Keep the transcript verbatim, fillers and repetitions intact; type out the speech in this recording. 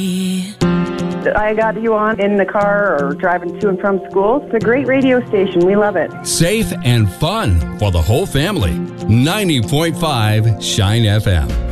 I got you on in the car or driving to and from school. It's a great radio station. We love it. Safe and fun for the whole family. ninety point five Shine F M.